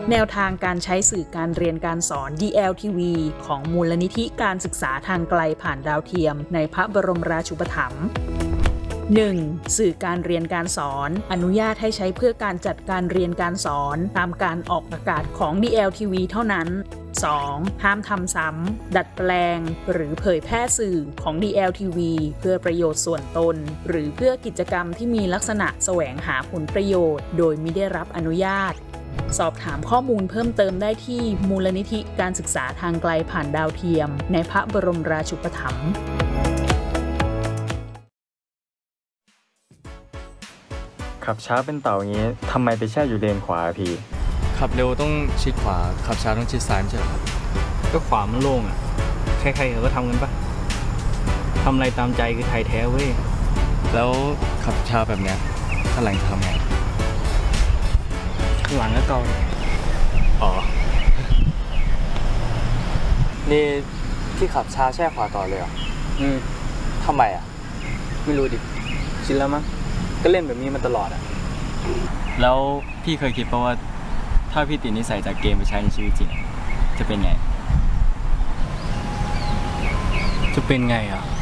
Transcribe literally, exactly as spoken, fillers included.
แนวทางการใช้สื่อการเรียนการสอน ดี แอล ที วี ของมูลนิธิการศึกษาทางไกลผ่านดาวเทียมในพระบรมราชูปถัมภ์ หนึ่ง. สื่อการเรียนการสอนอนุญาตให้ใช้เพื่อการจัดการเรียนการสอนตามการออกอากาศของ ดี แอล ที วี เท่านั้น สอง. ห้ามทำซ้ำดัดแปลงหรือเผยแพร่สื่อของ ดี แอล ที วี เพื่อประโยชน์ส่วนตนหรือเพื่อกิจกรรมที่มีลักษณะแสวงหาผลประโยชน์โดยมิได้รับอนุญาตสอบถามข้อมูลเพิ่มเติมได้ที่มูลนิธิการศึกษาทางไกลผ่านดาวเทียมในพระบรมราชูปถัมภ์ขับช้าเป็นเต่าอย่างนี้ทำไมไปแช่อยู่เลนขวาพี่ขับเร็วต้องชิดขวาขับช้าต้องชิดซ้ายไม่ใช่เหรอครับก็ขวามันโล่งอ่ะใครๆเขาก็ทำกันปะทำอะไรตามใจคือไทยแท้เว้ยแล้วขับช้าแบบเนี้ยข้างหลังจะทำไงข้างหลังก็เกาอ๋อนี่พี่ขับช้าแช่ขวาต่อเลยเหรออืมทำไมอ่ะไม่รู้ดิชินแล้วมั้งก็เล่นแบบนี้มาตลอดอ่ะแล้วพี่เคยคิดป่ะว่าถ้าพี่ติดนิสัยจากเกมไปใช้ในชีวิตจริงจะเป็นไงจะเป็นไงอ่ะ